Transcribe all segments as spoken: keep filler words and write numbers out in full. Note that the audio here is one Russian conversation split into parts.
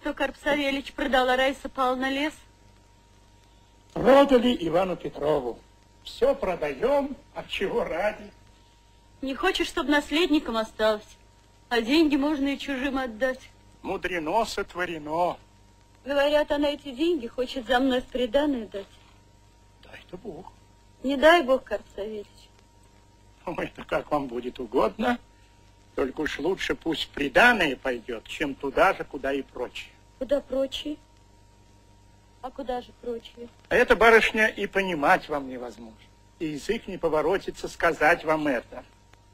что, Карп Савельич, продала Раиса Павловна лес? Продали Ивану Петрову. Все продаем, от чего ради. Не хочешь, чтобы наследником осталось, а деньги можно и чужим отдать. Мудрено сотворено. Говорят, она эти деньги хочет за мной в приданое дать. Дай-то Бог. Не дай Бог, Карп Савельич. Ну, это как вам будет угодно. Только уж лучше пусть приданое пойдет, чем туда же, куда и прочее. Куда прочие? А куда же прочие? А это, барышня, и понимать вам невозможно. И язык не поворотится сказать вам это.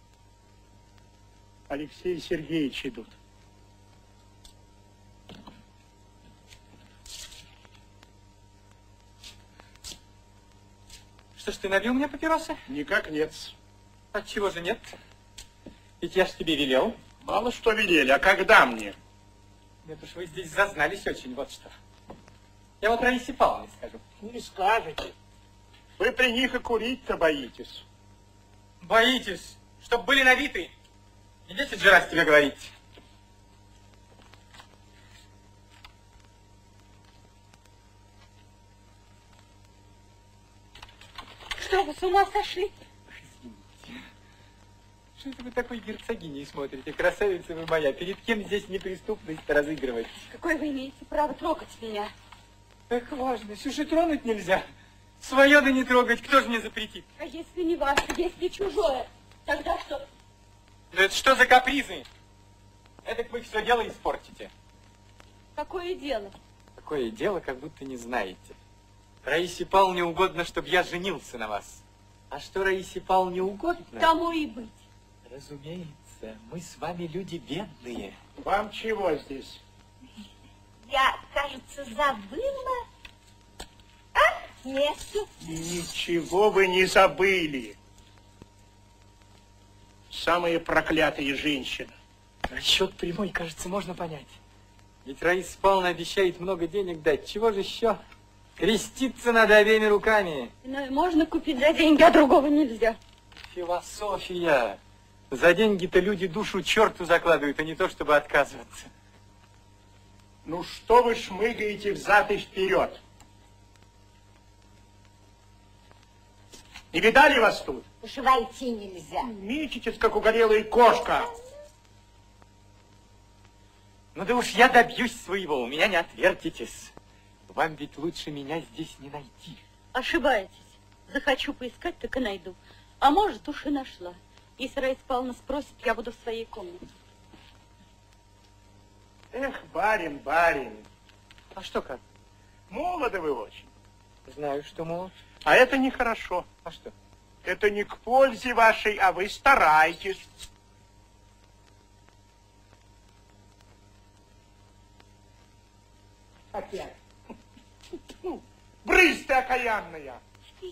Алексей Сергеевич идут. Что ж, ты набил мне папиросы? Никак нет. Отчего же нет? Ведь я ж тебе велел. Мало что велели, а когда мне? Нет уж, вы здесь зазнались очень, вот что. Я вот Раисе Павловне скажу. Не скажете. Вы при них и курить-то боитесь. Боитесь, чтоб были набиты? Не десять же раз тебе говорить. Что вы с ума сошли? Извините. Что это вы такой герцогиней смотрите? Красавица вы моя. Перед кем здесь неприступность разыгрывать? Какое вы имеете право трогать меня? Так важно. Сюжи тронуть нельзя. Свое да не трогать. Кто же мне запретит? А если не ваше, если чужое, тогда что? Да это что за капризы? Эдак вы все дело испортите. Какое дело? Какое дело, как будто не знаете. Раисе Павловне угодно, чтобы я женился на вас. А что Раисе Павловне угодно? Тому и быть. Разумеется, мы с вами люди бедные. Вам чего здесь? Я, кажется, забыла. А? Место? Ничего вы не забыли. Самые проклятые женщины. Расчет прямой, кажется, можно понять. Ведь Раиса Павловна обещает много денег дать. Чего же еще? Креститься надо обеими руками. Ну, можно купить за деньги, а другого нельзя. Философия. За деньги-то люди душу черту закладывают, а не то, чтобы отказываться. Ну что вы шмыгаете взад и вперед? Не видали вас тут? Уж войти нельзя. Мечетесь, как угорелая кошка. Ну да уж я добьюсь своего, у меня не отвертитесь. Вам ведь лучше меня здесь не найти. Ошибаетесь. Захочу поискать, так и найду. А может, уж и нашла. Если Раиса Павловна спросит, я буду в своей комнате. Эх, барин, барин. А что как? Молоды вы очень. Знаю, что молод. А это нехорошо. А что? Это не к пользе вашей, а вы стараетесь. Опять. Ну, брысь ты окаянная.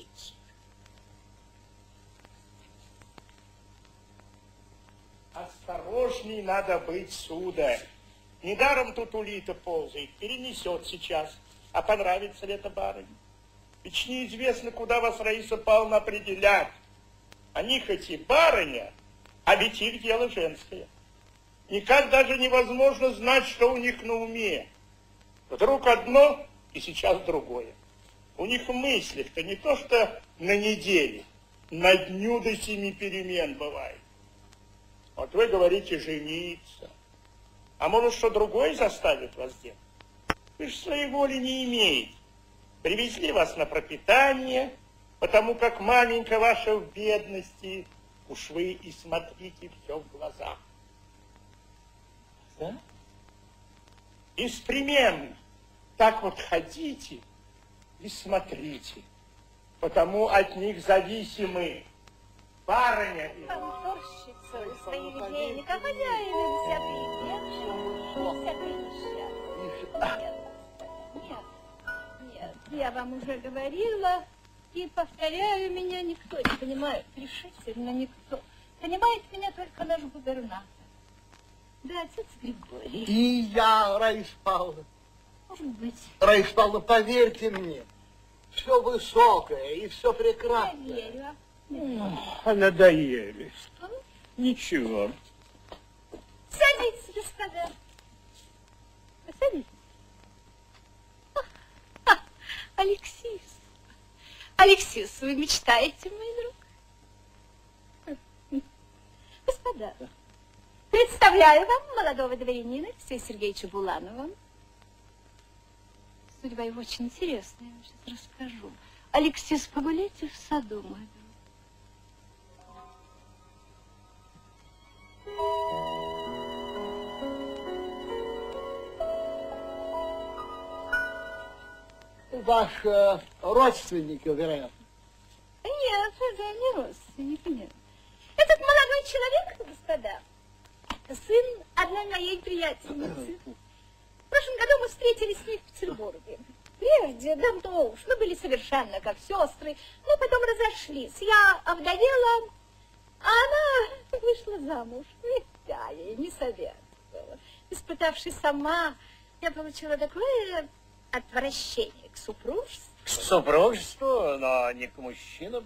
Осторожней надо быть, сударь. Недаром тут улита ползает, перенесет сейчас. А понравится ли это барыне? Ведь неизвестно, куда вас Раиса Павловна определять. Они хоть и барыня, а ведь их дело женское. Никак даже невозможно знать, что у них на уме. Вдруг одно, и сейчас другое. У них в мыслях-то не то, что на неделе, на дню до семи перемен бывает. Вот вы говорите жениться. А может, что другое заставит вас делать? Вы же своей воли не имеете. Привезли вас на пропитание, потому как маменька ваша в бедности. Уж вы и смотрите все в глазах. Да? Беспременно. Так вот ходите и смотрите, потому от них зависимы барыня. Поморщится у своих денег, а хозяин вся придерживает, вся придерживает. Нет, нет, я вам уже говорила и повторяю, меня никто не понимает, решительно никто. Понимает меня только наш губернатор. Да, отец Григорий. И я, Раиса Павловна. Может быть. Раиса Павловна, поверьте мне, все высокое и все Я прекрасное. верю. А надоели. Что? Ничего. Садитесь, господа. Садитесь. Алексис. Алексис, вы мечтаете, мой друг? Господа, представляю вам молодого дворянина Алексея Сергеевича Буланова. Судьба его очень интересная, я вам сейчас расскажу. Алексис, погуляйте в саду, мой друг. Ваш э, родственник, вероятно. Нет, это не родственник, нет. Этот молодой человек, господа, сын одной моей приятельницы. В прошлом году мы встретились с ней в Петербурге. Прежде, давно уж, мы были совершенно как сестры, но потом разошлись. Я овдовела, а она вышла замуж. Я ей не советовала. Испытавшись сама, я получила такое отвращение к супружеству. К супружеству, но не к мужчинам.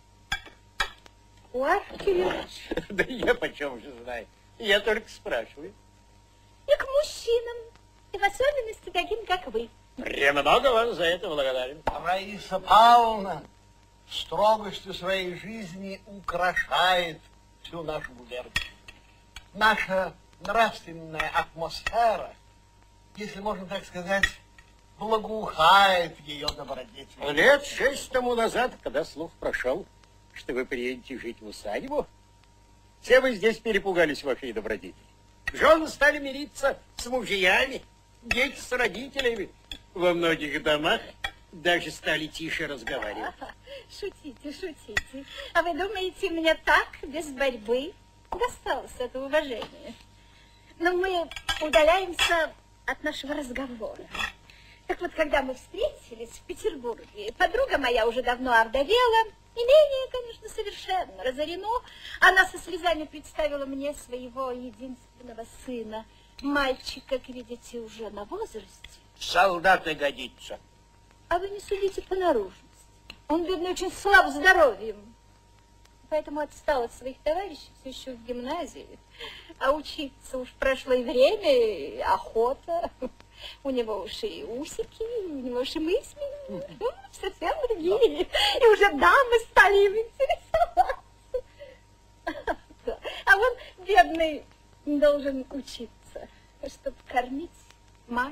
Марк Кириллович. Да я почем же знаю. Я только спрашиваю. И к мужчинам, и в особенности таким, как вы. Премного вам за это благодарен. Раиса Павловна строгостью своей жизни украшает всю нашу губернию. Наша нравственная атмосфера, если можно так сказать, благоухает ее добродетелью. Лет шесть тому назад, когда слух прошел, что вы приедете жить в усадьбу, все вы здесь перепугались вашей добродетели. Жены стали мириться с мужьями, дети с родителями. Во многих домах даже стали тише разговаривать. Шутите, шутите. А вы думаете, мне так, без борьбы, досталось это уважение? Но мы удаляемся от нашего разговора. Так вот, когда мы встретились в Петербурге, подруга моя уже давно овдовела, имение, конечно, совершенно разорено. Она со слезами представила мне своего единственного сына. Мальчик, как видите, уже на возрасте. Солдаты годится. А вы не судите по наружности. Он, бедный, очень слаб здоровьем. Поэтому отстал от своих товарищей все еще в гимназии. А учиться уж прошло и время, и охота. У него уж и усики, у него уж и мысли. Ну, совсем другие. И уже дамы стали им интересоваться. А он, бедный, должен учиться, чтобы кормить мать.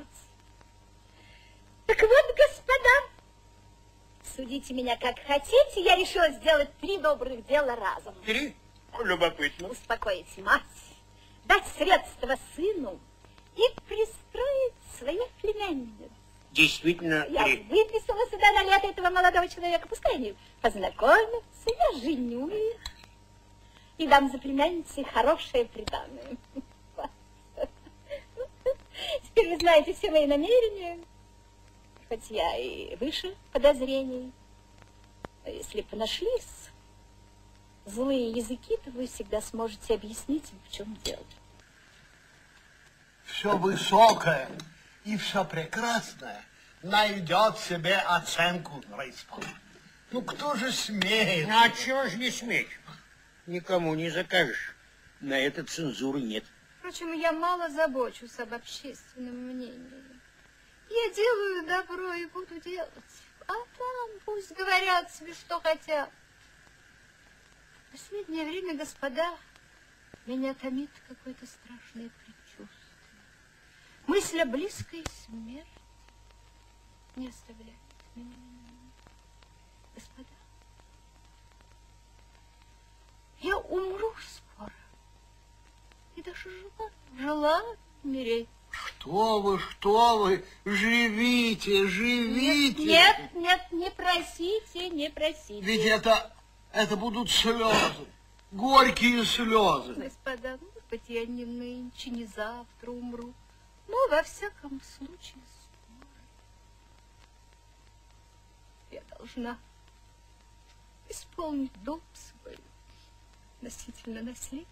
Так вот, господа, судите меня как хотите, я решила сделать три добрых дела разом. Три? Любопытно. Успокоить мать, дать средства сыну и пристроить свою племянницу. Действительно, Я три. выписала сюда на лето этого молодого человека, пускай они познакомятся, я женю их и дам за племянницей хорошее приданое. Теперь вы знаете все мои намерения. Хоть я и выше подозрений, но если бы нашлись злые языки, то вы всегда сможете объяснить им, в чем дело. Все высокое и все прекрасное найдет себе оценку, Раиса Павловна. Ну, кто же смеет? А чего же не сметь? Никому не закажешь. На это цензуры нет. Впрочем, я мало забочусь об общественном мнении. Я делаю добро и буду делать. А там пусть говорят себе, что хотят. В последнее время, господа, меня томит какое-то страшное предчувствие. Мысль о близкой смерти не оставляет меня. Господа, я умру скоро. И даже жила, жила умереть. Что вы, что вы, живите, живите. Нет, нет, нет, не просите, не просите. Ведь это, это будут слезы, горькие слезы. Господа, может быть, я не нынче, не завтра умру, но во всяком случае скоро. Я должна исполнить долг свой относительно наследия.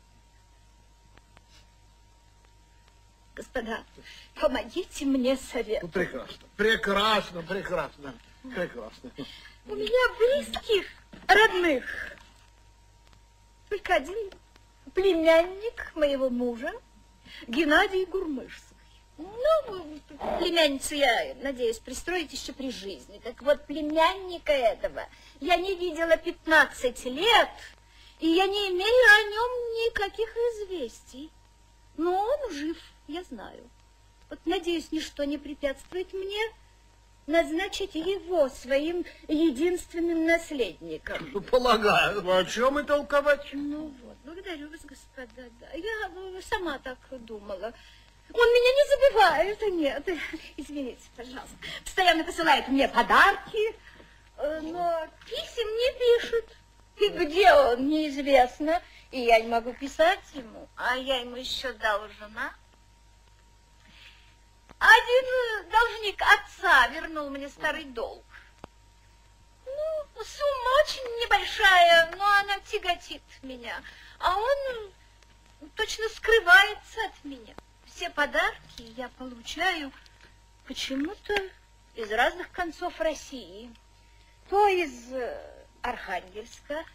Господа, помогите мне советом. Ну, прекрасно, прекрасно, прекрасно, прекрасно. У меня близких, родных, только один племянник моего мужа, Геннадий Гурмышский. Ну, племянницу я надеюсь пристроить еще при жизни. Так вот, племянника этого я не видела пятнадцать лет, и я не имею о нем никаких известий. Но он жив, я знаю. Вот, надеюсь, ничто не препятствует мне назначить его своим единственным наследником. Ну, полагаю. О чем и толковать? Ну вот, благодарю вас, господа. Да. Я сама так думала. Он меня не забывает, нет. Извините, пожалуйста. Постоянно посылает мне подарки, но писем не пишет. И где он, неизвестно. И я не могу писать ему, а я ему еще должна. Один должник отца вернул мне старый долг. Ну, сумма очень небольшая, но она тяготит меня. А он точно скрывается от меня. Все подарки я получаю почему-то из разных концов России. То из Архангельска,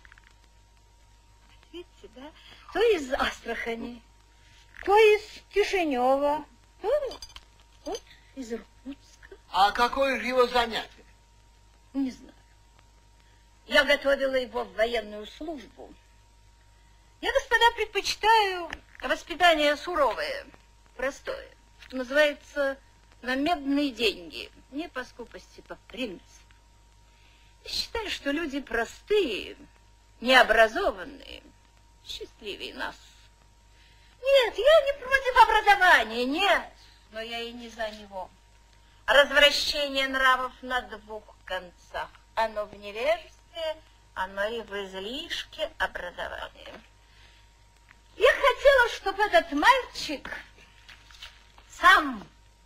видите, да? То из Астрахани, то из Кишинева, то вот из Иркутска. А какое же его занятие? Не знаю. Я готовила его в военную службу. Я, господа, предпочитаю воспитание суровое, простое, что называется, на медные деньги, не по скупости, по принципу. Я считаю, что люди простые, необразованные, счастливее нас. Нет, я не против образования, нет, но я и не за него. Развращение нравов на двух концах. Оно в невежестве, оно и в излишке образования. Я хотела, чтобы этот мальчик сам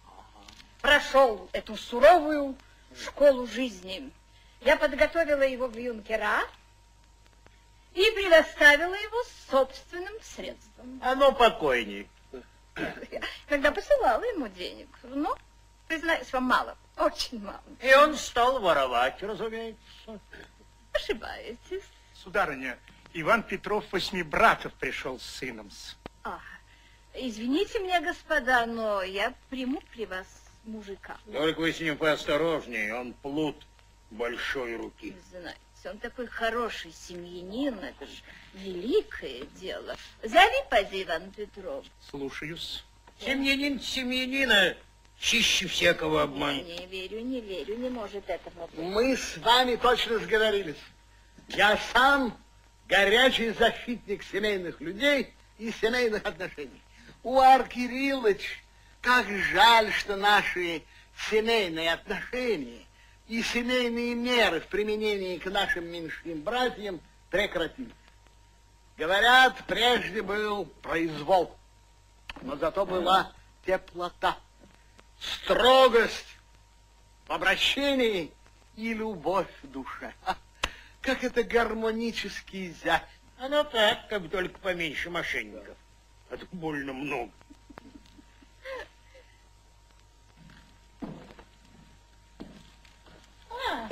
прошел эту суровую школу жизни. Я подготовила его в юнкера и предоставила его собственным средствам. Оно покойник. Когда посылала ему денег, но, признаюсь вам, мало, очень мало. И он стал воровать, разумеется. Ошибаетесь. Сударыня, Иван Петров Восьмибратов пришел с сыном. А, извините меня, господа, но я приму при вас мужика. Только вы с ним поосторожнее, он плут большой руки. Знаете, он такой хороший семьянин, это же великое дело. Зови, поди, Иван Петров. Слушаюсь. Семьянин семьянина чище всякого обмана. Не верю, не верю, не может этого быть. Мы с вами точно сговорились. Я сам горячий защитник семейных людей и семейных отношений. Уар Кириллович, как жаль, что наши семейные отношения и семейные меры в применении к нашим меньшим братьям прекратились. Говорят, прежде был произвол, но зато была теплота, строгость в обращении и любовь в душе. А, как это гармонически изящно. Оно так, как только поменьше мошенников. Это больно много. А,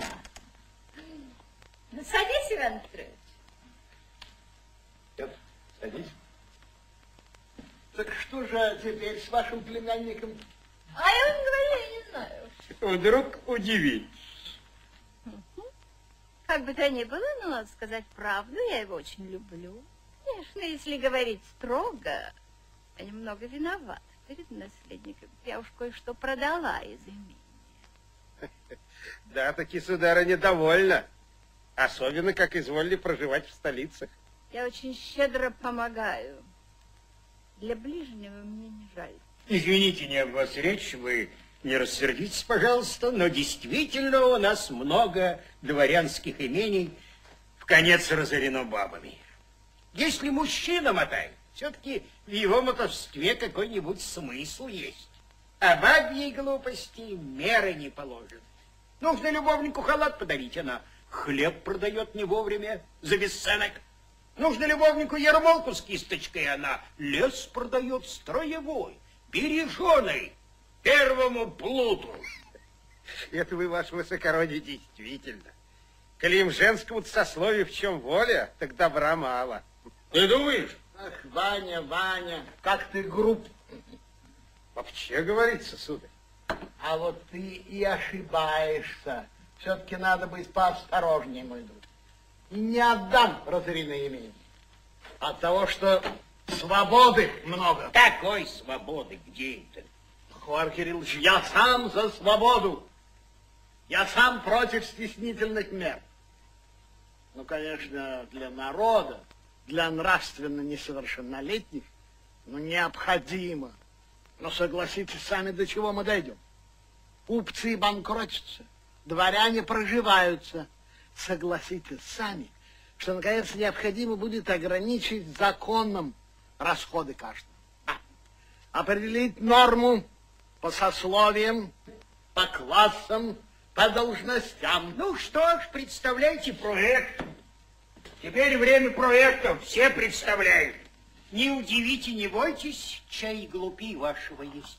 ну, садись, Иван Петрович. Нет, садись. Так что же теперь с вашим племянником? А я вам говорю, я не знаю. Вдруг удивить. Как бы то ни было, но надо сказать правду, я его очень люблю. Конечно, если говорить строго, я немного виновата перед наследником. Я уж кое-что продала из имения. Да, таки, сударыня, довольна. Особенно, как изволили проживать в столицах. Я очень щедро помогаю. Для ближнего мне не жаль. Извините, не об вас речь, вы не рассердитесь, пожалуйста, но действительно у нас много дворянских имений в конец разорено бабами. Если мужчина мотает, все-таки в его мотовстве какой-нибудь смысл есть. А бабьей глупости меры не положено. Нужно любовнику халат подарить, она хлеб продает не вовремя за бесценок. Нужно любовнику ермолку с кисточкой, она лес продает строевой, береженый, первому плуту. Это вы, ваше высокородие, действительно. Коли им женскому сословию в чем воля, так добра мало. Ты думаешь? Ах, Ваня, Ваня, как ты груб. Вообще говорится, сударь. А вот ты и ошибаешься. Все-таки надо быть поосторожнее, мой друг. И не отдам разоренное имение. От того, что свободы много. Такой свободы где это? Хвар Кириллович, я сам за свободу. Я сам против стеснительных мер. Ну, конечно, для народа, для нравственно несовершеннолетних, ну, необходимо. Но согласитесь сами, до чего мы дойдем. Купцы банкротятся, дворяне проживаются. Согласитесь сами, что, наконец, необходимо будет ограничить законом расходы каждого. А, определить норму по сословиям, по классам, по должностям. Ну что ж, представляйте проект. Теперь время проектов, все представляют. Не удивите, не бойтесь, чай глупей вашего есть.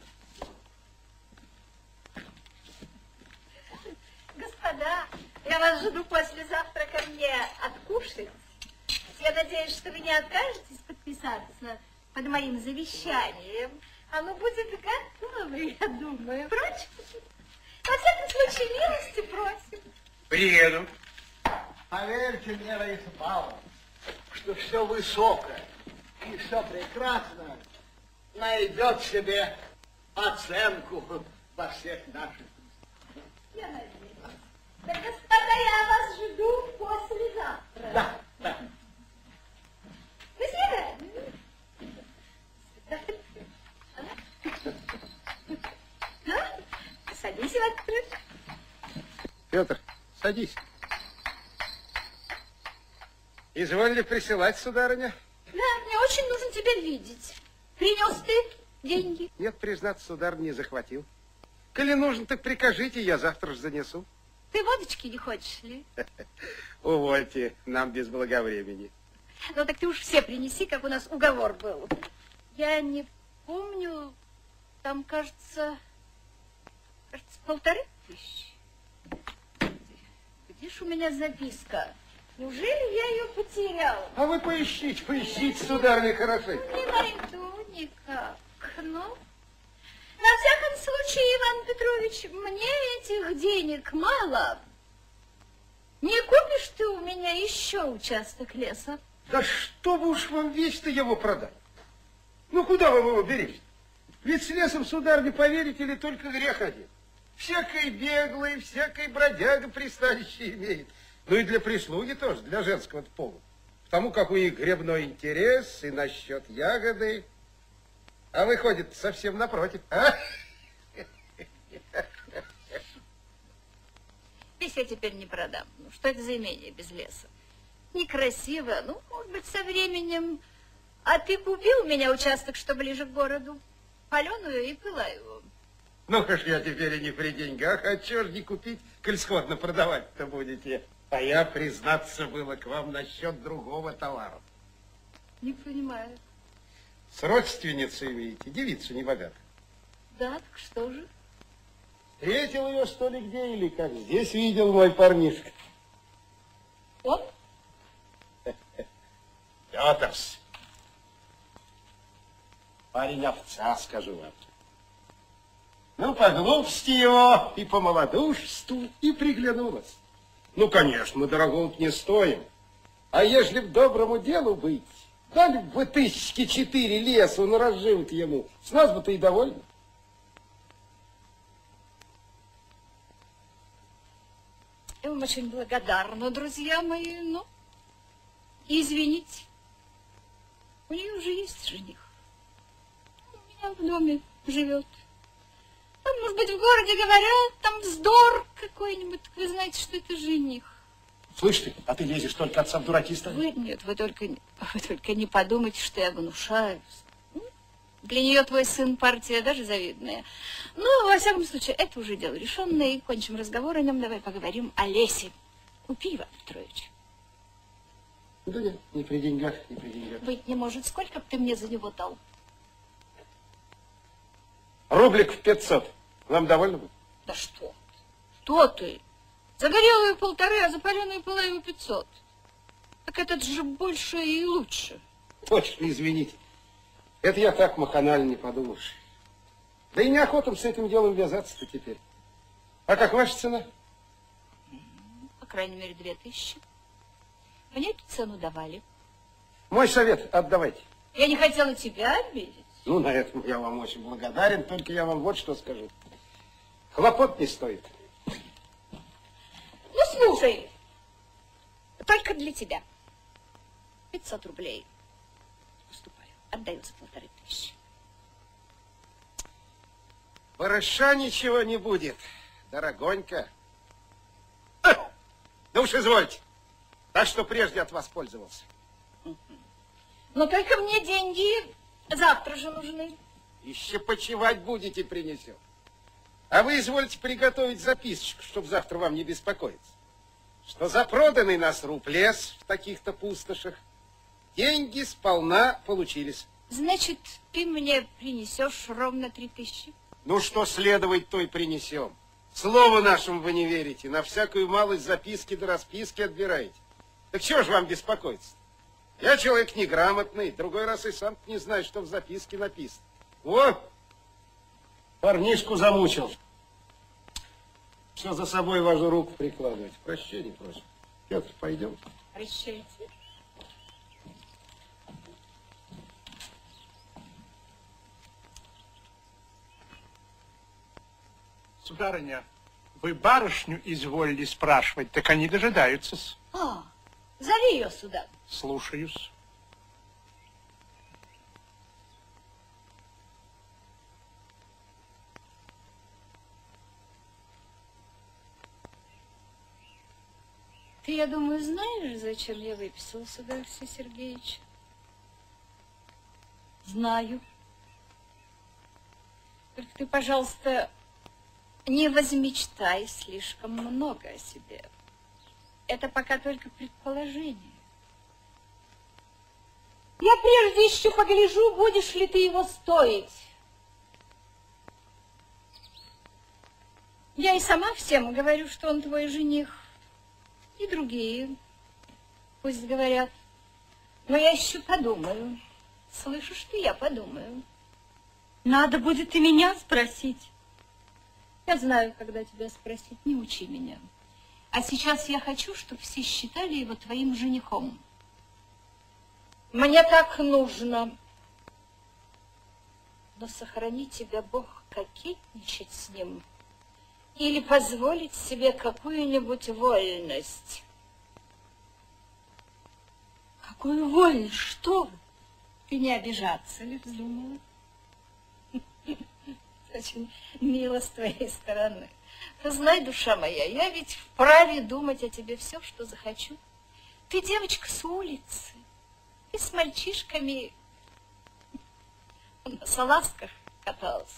Господа, я вас жду после завтрака мне откушать. Я надеюсь, что вы не откажетесь подписаться под моим завещанием. Оно будет готово, я думаю. Впрочем, во всяком случае, милости просим. Приеду. Поверьте мне, Раиса Павловна, что все высокое и все прекрасное найдет себе оценку во всех наших. Я надеюсь. Так, господа, я вас жду послезавтра. Да, да. До свидания. А? Садись, Иван Петрович. Петр, садись. Изволили присылать, сударыня? Да, мне очень нужно тебя видеть. Принес ты деньги? Нет, признаться, сударь, не захватил. Коли нужно, так прикажите, я завтра же занесу. Ты водочки не хочешь ли? Увольте, нам без благовремени. Ну так ты уж все принеси, как у нас уговор был. Я не помню, там, кажется, кажется, полторы тысячи. Где ж у меня записка? Неужели я ее потеряла? А вы поищите, поищите, сударыня, хорошенько. Не найду никак. Ну, на всяком случае, Иван Петрович, мне этих денег мало. Не купишь ты у меня еще участок леса? Да что вы уж вам весь-то его продать? Ну, куда вы его берете? Ведь с лесом, сударь, не поверите ли, только грех один. Всякой беглый, всякой бродяга пристанище имеет. Ну и для прислуги тоже, для женского пола. Потому как у них гребной интерес и насчет ягоды. А выходит совсем напротив, а? Весь я теперь не продам. Ну, что это за имение без леса? Некрасиво. Ну, может быть, со временем. А ты купил у меня участок, что ближе к городу? Паленую и Пылаеву. Ну, уж я теперь и не при деньгах, а чего ж не купить, коль сходно продавать-то будете. А я, признаться, было к вам насчет другого товара. Не понимаю. С родственницей имеете, девицу небогатую. Да, так что же? Встретил ее, что ли, где или как? Здесь видел мой парнишка. Он? Петрс. Парень овца, скажу вам. Ну, по глупости его и по малодушеству и приглянулась. Ну, конечно, мы дорогого не стоим. А ежели б доброму делу быть, дали бы вы тысячки четыре лесу на разживут ему, с нас бы ты и довольны. Я вам очень благодарна, друзья мои, но извините, у нее уже есть жених. У меня в доме живет. Там, может быть, в городе говорят, там вздор какой-нибудь. Вы знаете, что это жених. Слышь ты, а ты лезешь только отца в дураки ставить? Вы, нет, вы только, вы только не подумайте, что я гнушаюсь. Для нее твой сын партия даже завидная. Ну, во всяком случае, это уже дело решенное. И кончим разговор о нем. Давай поговорим о лесе. Купи, Иван Петрович. Да нет, не при деньгах, не при деньгах. Быть не может. Сколько бы ты мне за него дал? Рублик в пятьсот. Вам довольно будет? Да что? Что ты? Загорелую полторы, а запаленную Пылаеву пятьсот. Так это же больше и лучше. Точно, извините. Это я так маханально не подумавши. Да и неохота с этим делом ввязаться-то теперь. А как ваша цена? По крайней мере, две тысячи. Мне эту цену давали. Мой совет отдавайте. Я не хотела тебя обидеть. Ну, на этом я вам очень благодарен, только я вам вот что скажу. Хлопот не стоит. Ну, слушай, только для тебя. пятьсот рублей. Уступаю. Отдаю за полторы тысячи. Барыша ничего не будет, дорогонька. А, да уж извольте. Так что прежде от вас пользовался. Но только мне деньги завтра же нужны. Еще почивать будете, принесем. А вы извольте приготовить записочку, чтобы завтра вам не беспокоиться. Что за проданный нас руб лес в таких-то пустошах, деньги сполна получились. Значит, ты мне принесешь ровно три тысячи? Ну, что следовать, то и принесем. Слову нашему вы не верите, на всякую малость записки до расписки отбираете. Так чего же вам беспокоиться? Я человек неграмотный, другой раз и сам не знаю, что в записке написано. О, парнишку замучил. Все за собой вашу руку прикладывать. Прощения просим. Петр, пойдем. Прощайте. Сударыня, вы барышню изволили спрашивать, так они дожидаются. А, зови ее сюда. Слушаюсь. Ты, я думаю, знаешь, зачем я выписал сюда Алексея Сергеевича? Знаю. Только ты, пожалуйста, не возмечтай слишком много о себе. Это пока только предположение. Я прежде еще погляжу, будешь ли ты его стоить. Я и сама всем говорю, что он твой жених. И другие пусть говорят. Но я еще подумаю. Слышишь ты, я подумаю. Надо будет и меня спросить. Я знаю, когда тебя спросить, не учи меня. А сейчас я хочу, чтобы все считали его твоим женихом. Мне так нужно. Но сохрани тебя Бог кокетничать с ним или позволить себе какую-нибудь вольность. Какую вольность? Что вы? Ты не обижаться ли вздумала? Очень мило с твоей стороны. Ты знай, душа моя, я ведь вправе думать о тебе все, что захочу. Ты девочка с улицы. Ты с мальчишками на салазках каталась.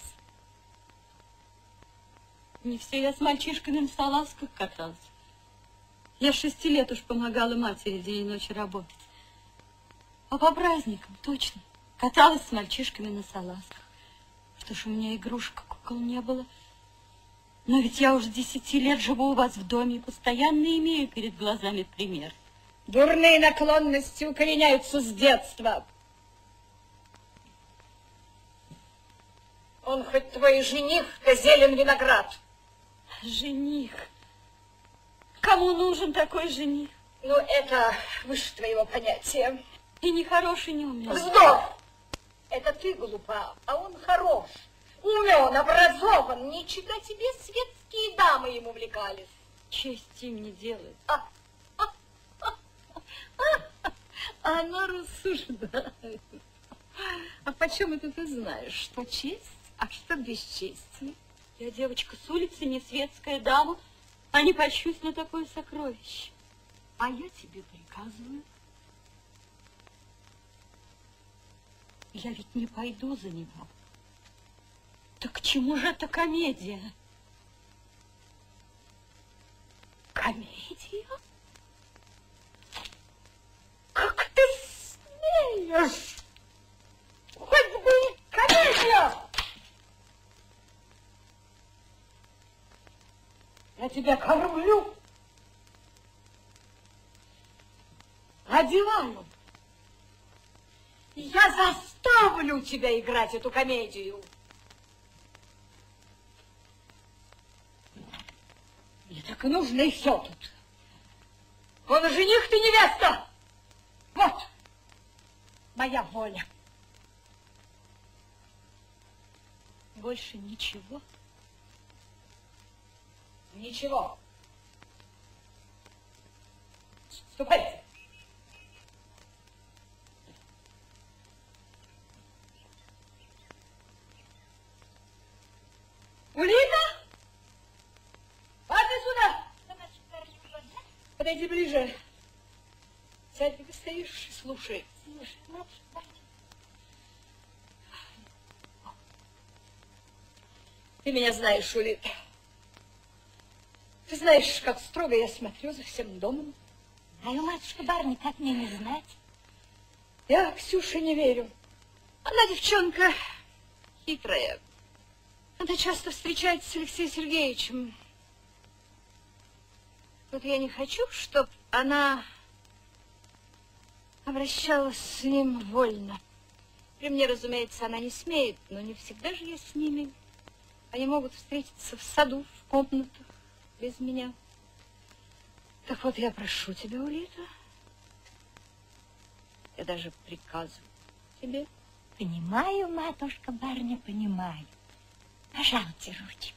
Не все я с мальчишками на салазках каталась. Я шести лет уж помогала матери день и ночь работать. А по праздникам точно каталась с мальчишками на салазках. Что ж, у меня игрушек, кукол не было. Но ведь я уже десяти лет живу у вас в доме и постоянно имею перед глазами пример. Дурные наклонности укореняются с детства. Он хоть твой жених, да зелен виноград. Жених? Кому нужен такой жених? Ну, это выше твоего понятия. И не хороший, не умный. Вздор! Это ты глупа, а он хорош. Умен, образован. Не чита тебе, светские дамы ему влекались. Честь им не делает. А, а, а, а, она рассуждает. А почем это ты знаешь, что честь, а что бесчестие? Я девочка с улицы, не светская дама, а не пощусь на такое сокровище. А я тебе приказываю. Я ведь не пойду за него. Так к чему же эта комедия? Комедия? Как ты смеешь? Хоть бы и комедия! Я тебя кормлю, одеваю. Я заставлю тебя играть эту комедию. только нужно, и все тут. Вот жених ты, невеста! Вот моя воля. Больше ничего. Ничего. Ступайте. Улита? Пойди сюда. Подойди ближе. Сядь, где ты стоишь, и слушай. Ты меня знаешь, Улита. Ты знаешь, как строго я смотрю за всем домом. Знаю, матушка барыня, как мне не знать? Я Ксюше не верю. Она девчонка хитрая. Она часто встречается с Алексеем Сергеевичем. Вот я не хочу, чтобы она обращалась с ним вольно. При мне, разумеется, она не смеет, но не всегда же я с ними. Они могут встретиться в саду, в комнатах, без меня. Так вот, я прошу тебя, Улита. Я даже приказываю тебе. Понимаю, матушка барыня, понимаю. Пожалуйте ручку.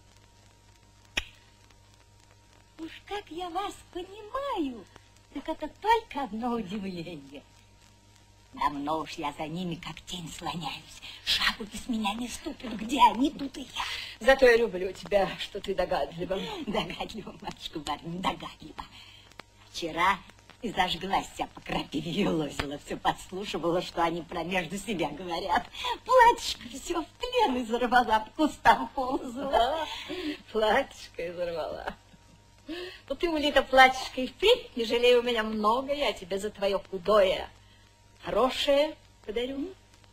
Уж как я вас понимаю, так это только одно удивление. Давно уж я за ними как тень слоняюсь. Шагу без меня не ступят. Где они, тут и я. Зато я люблю тебя, что ты догадлива. Догадлива, матушка барыня, догадлива. Вчера и зажглась вся по крапиве, елозила, все подслушивала, что они про между себя говорят. Платьишко все в плен изорвала, по кустам ползала. А, платьишко изорвала. Ну ты, Улита, платьишко и впредь, не жалей, у меня много, я тебе за твое худое хорошее подарю.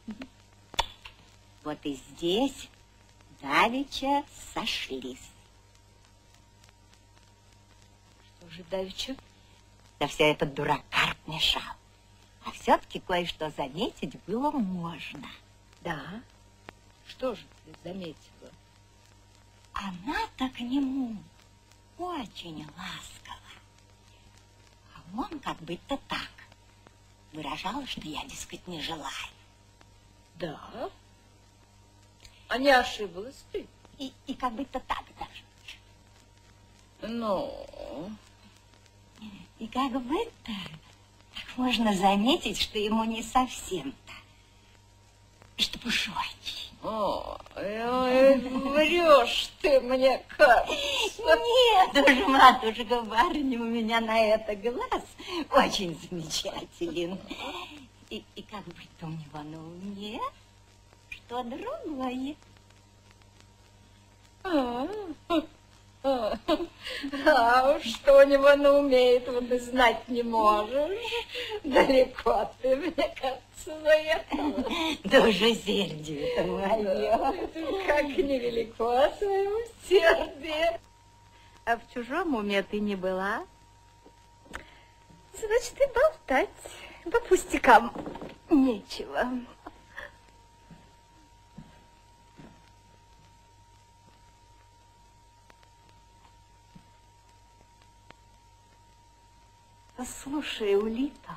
Вот и здесь давеча сошлись. Что же давеча? Да все этот дурак карт мешал. А все-таки кое-что заметить было можно. Да? Что же ты заметила? Она-то к нему очень ласково. А он как будто так выражал, что я, дескать, не желаю. Да? А не ошиблась ты? И, и как будто так даже. Ну... И как будто так можно заметить, что ему не совсем-то, что уж очень. Ой, ой, врешь ты мне, кажется. Нет уж, матушка барыня, у меня на это глаз очень замечателен. И, и как будто у него на уме что другое. А, а, а уж что у него на уме, этого ты знать не можешь. Далеко ты, мне кажется, заехала. Да уже сердце-то мое. Как невелико своему сердце. А в чужом уме ты не была? Значит, и болтать по пустякам нечего. Слушай, Улита,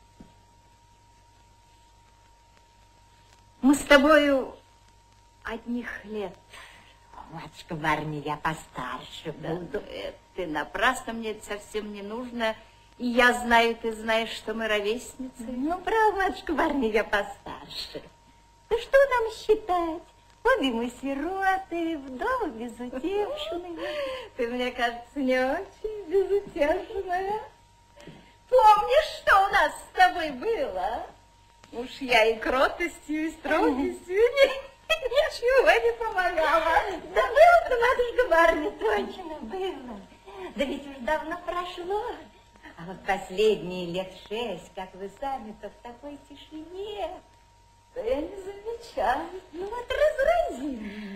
мы с тобою одних лет. Матушка барыня, я постарше буду. Да, ты напрасно, мне это совсем не нужно. И я знаю, ты знаешь, что мы ровесницы. Ну, право, матушка барыня, я постарше. Да что нам считать? Обе мы сироты, вдовы безутешные. Ты, мне кажется, не очень безутешная. Помнишь, что у нас с тобой было? Уж я и кротостью, и строгостью ничего не помогала. Да было-то, матушка барыня, точно было. Да ведь уж давно прошло. А вот последние лет шесть, как вы сами-то в такой тишине. Да я не замечаю. Ну вот разрази меня.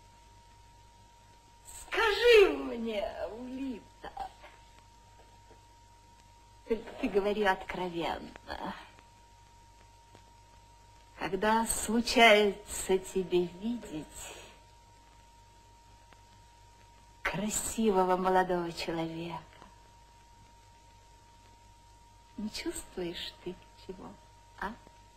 Скажи мне, Улита, только ты говори откровенно. Когда случается тебе видеть красивого молодого человека. Не чувствуешь ты чего, а?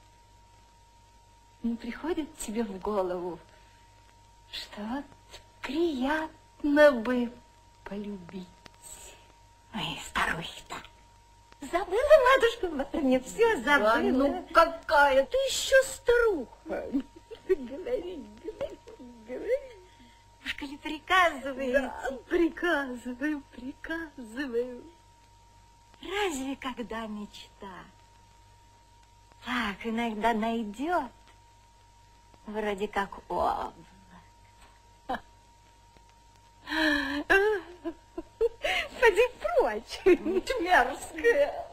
Не приходит тебе в голову, что вот приятно бы полюбить? Ой, старухи-то. Забыла, матушка, вот мне все забыла. Да, ну какая ты еще старуха. Говори, говори, говори. Уж коли приказываете. Да, приказываю, приказываю. Разве когда мечта так иногда найдет, вроде как облак? Поди прочь, мерзкая.